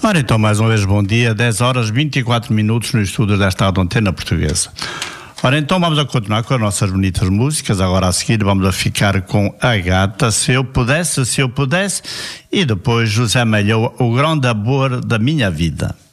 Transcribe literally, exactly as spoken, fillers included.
Ora então, mais uma vez, bom dia, dez horas e vinte e quatro minutos no estúdio desta Antena Portuguesa. Ora então, vamos a continuar com as nossas bonitas músicas. Agora a seguir vamos a ficar com a Gata, Se Eu Pudesse, Se Eu Pudesse, e depois José Malhoa, O Grande Amor da Minha Vida.